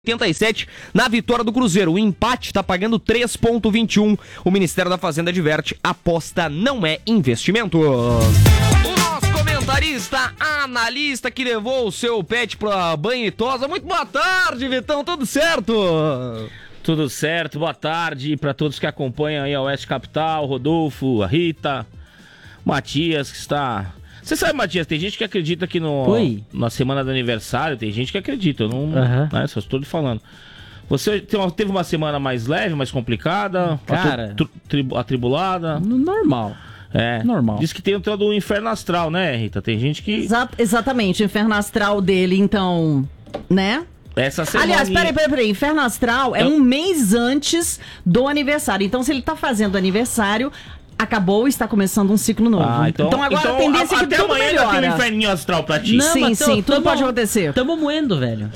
87 na vitória do Cruzeiro. O empate está pagando 3,21. O Ministério da Fazenda adverte: aposta não é investimento. O nosso comentarista, analista que levou o seu pet para banho e tosa. Muito boa tarde, Vitão. Tudo certo? Tudo certo. Boa tarde para todos que acompanham aí a Oeste Capital, Rodolfo, a Rita, Matias, que está... Você sabe, Matias, tem gente que acredita que na semana do aniversário, tem gente que acredita, eu não, né, só estou lhe falando. Você teve uma semana mais leve, mais complicada? Cara, atribulada? Normal. Normal. Diz que tem o tal do inferno astral, né, Rita? Tem gente que... Exatamente, o inferno astral dele, então, né? Essa semana... Aliás, peraí, inferno astral é um mês antes do aniversário. Então, se ele tá fazendo aniversário... Acabou e está começando um ciclo novo. Então agora a tendência é que tudo melhora. Até amanhã tem um inferninho astral pra ti. Não, sim, tudo pode acontecer. Tamo moendo, velho.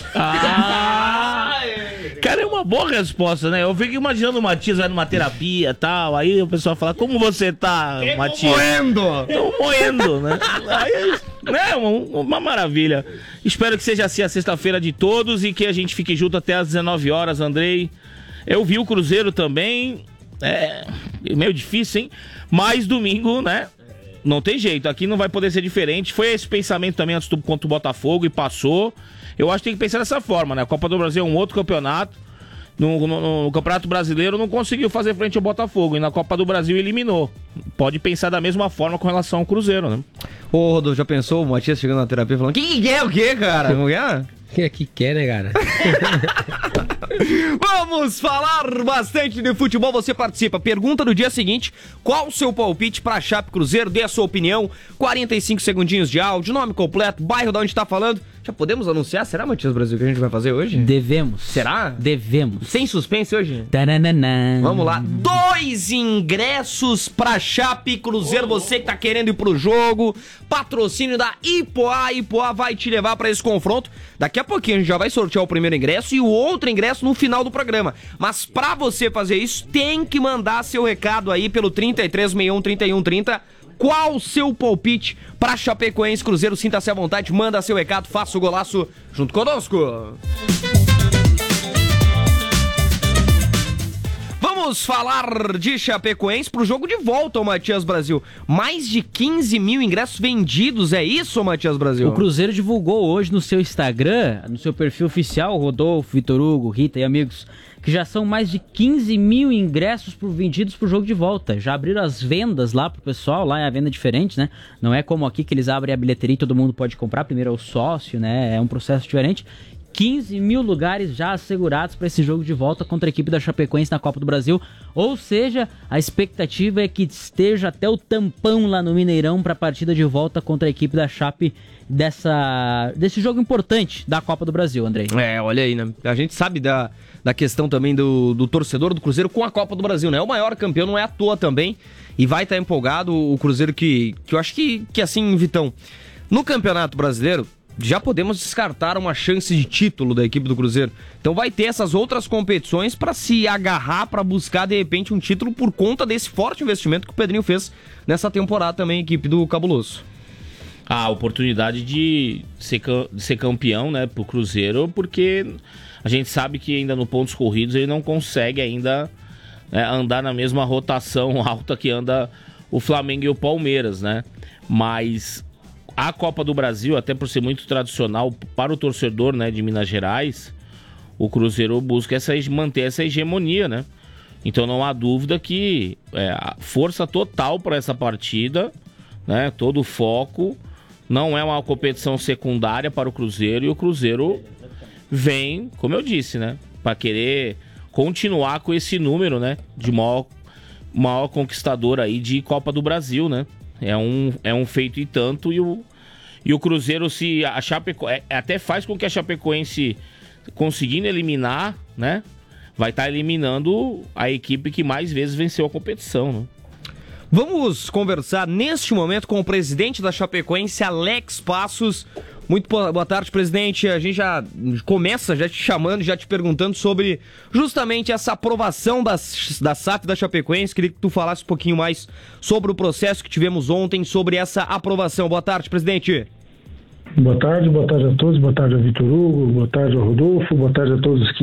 Cara, é uma boa resposta, né? Eu fico imaginando o Matias vai numa terapia e tal, aí o pessoal fala: como você tá, Matias? Tô moendo, né? Aí, né? Uma maravilha. Espero que seja assim a sexta-feira de todos e que a gente fique junto até às 19 horas, Andrei. Eu vi o Cruzeiro também. É meio difícil, hein? Mas domingo, né? Não tem jeito, aqui não vai poder ser diferente. Foi esse pensamento também antes contra o Botafogo e passou. Eu acho que tem que pensar dessa forma, né? A Copa do Brasil é um outro campeonato. No Campeonato Brasileiro não conseguiu fazer frente ao Botafogo e na Copa do Brasil eliminou. Pode pensar da mesma forma com relação ao Cruzeiro, né? Ô, Rodolfo, já pensou o Matias chegando na terapia falando: que é o quê, cara? Como é? Que quer, né, cara? Vamos falar bastante de futebol, você participa. Pergunta do dia seguinte: qual o seu palpite pra Chape Cruzeiro? Dê a sua opinião, 45 segundinhos de áudio, nome completo, bairro de onde tá falando. Já podemos anunciar? Será, Matias Brasil, que a gente vai fazer hoje? Devemos. Será? Devemos. Sem suspense hoje? Taranana. Vamos lá, 2 ingressos pra Chape Cruzeiro, você que tá querendo ir pro jogo, patrocínio da Ipoá. Ipoá vai te levar pra esse confronto. Daqui a pouquinho a gente já vai sortear o primeiro ingresso e o outro ingresso no final do programa. Mas pra você fazer isso, tem que mandar seu recado aí pelo 33613130. Qual o seu palpite pra Chapecoense Cruzeiro? Sinta-se à vontade, manda seu recado, faça o golaço junto conosco. Vamos falar de Chapecoense pro jogo de volta, o Matias Brasil. Mais de 15 mil ingressos vendidos, é isso, Matias Brasil? O Cruzeiro divulgou hoje no seu Instagram, no seu perfil oficial, Rodolfo, Vitor Hugo, Rita e amigos, que já são mais de 15 mil ingressos vendidos pro jogo de volta. Já abriram as vendas lá pro pessoal, lá é a venda diferente, né? Não é como aqui que eles abrem a bilheteria e todo mundo pode comprar, primeiro é o sócio, né? É um processo diferente. 15 mil lugares já assegurados para esse jogo de volta contra a equipe da Chapecoense na Copa do Brasil. Ou seja, a expectativa é que esteja até o tampão lá no Mineirão para a partida de volta contra a equipe da Chape desse jogo importante da Copa do Brasil, Andrei. Olha aí, né? A gente sabe da questão também do torcedor do Cruzeiro com a Copa do Brasil, né? É o maior campeão, não é à toa também. E vai estar empolgado o Cruzeiro que eu acho que assim, Vitão, no Campeonato Brasileiro, já podemos descartar uma chance de título da equipe do Cruzeiro. Então vai ter essas outras competições para se agarrar, para buscar de repente um título por conta desse forte investimento que o Pedrinho fez nessa temporada também, a equipe do Cabuloso. A oportunidade de ser campeão, né, pro Cruzeiro, porque a gente sabe que ainda no pontos corridos ele não consegue ainda andar na mesma rotação alta que anda o Flamengo e o Palmeiras, né? Mas a Copa do Brasil, até por ser muito tradicional para o torcedor, né, de Minas Gerais, o Cruzeiro busca manter essa hegemonia, né? Então não há dúvida que a força total para essa partida, né, todo o foco, não é uma competição secundária para o Cruzeiro, e o Cruzeiro vem, como eu disse, né, para querer continuar com esse número, né, de maior conquistador aí de Copa do Brasil, né? É um feito e tanto, e o Cruzeiro, até faz com que a Chapecoense, conseguindo eliminar, né, vai estar eliminando a equipe que mais vezes venceu a competição, né? Vamos conversar neste momento com o presidente da Chapecoense, Alex Passos. Muito boa tarde, presidente. A gente já começa te chamando, já te perguntando sobre justamente essa aprovação da SAF da Chapecoense. Queria que tu falasse um pouquinho mais sobre o processo que tivemos ontem, sobre essa aprovação. Boa tarde, presidente. Boa tarde a todos, boa tarde ao Vitor Hugo, boa tarde ao Rodolfo, boa tarde a todos que